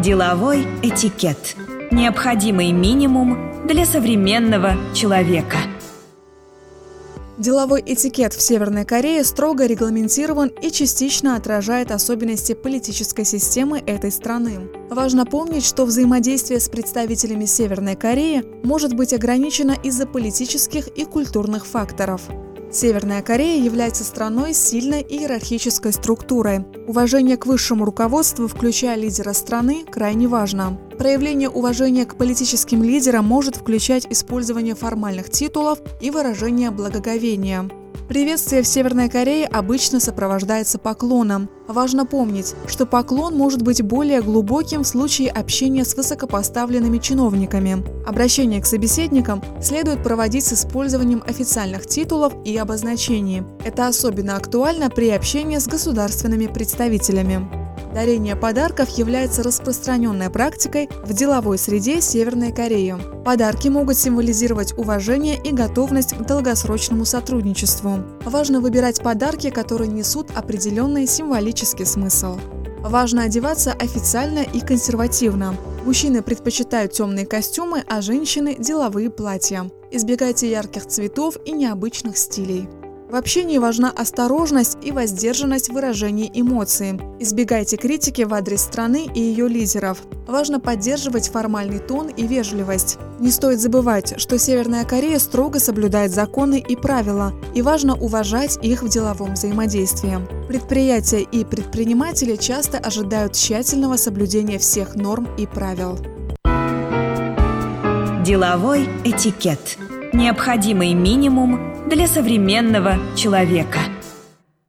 Деловой этикет. Необходимый минимум для современного человека. Деловой этикет в Северной Корее строго регламентирован и частично отражает особенности политической системы этой страны. Важно помнить, что взаимодействие с представителями Северной Кореи может быть ограничено из-за политических и культурных факторов. Северная Корея является страной с сильной иерархической структурой. Уважение к высшему руководству, включая лидера страны, крайне важно. Проявление уважения к политическим лидерам может включать использование формальных титулов и выражение благоговения. Приветствие в Северной Корее обычно сопровождается поклоном. Важно помнить, что поклон может быть более глубоким в случае общения с высокопоставленными чиновниками. Обращение к собеседникам следует проводить с использованием официальных титулов и обозначений. Это особенно актуально при общении с государственными представителями. Дарение подарков является распространенной практикой в деловой среде Северной Кореи. Подарки могут символизировать уважение и готовность к долгосрочному сотрудничеству. Важно выбирать подарки, которые несут определенный символический смысл. Важно одеваться официально и консервативно. Мужчины предпочитают темные костюмы, а женщины – деловые платья. Избегайте ярких цветов и необычных стилей. В общении важна осторожность и воздержанность в выражении эмоций. Избегайте критики в адрес страны и ее лидеров. Важно поддерживать формальный тон и вежливость. Не стоит забывать, что Северная Корея строго соблюдает законы и правила, и важно уважать их в деловом взаимодействии. Предприятия и предприниматели часто ожидают тщательного соблюдения всех норм и правил. Деловой этикет. Необходимый минимум для современного человека.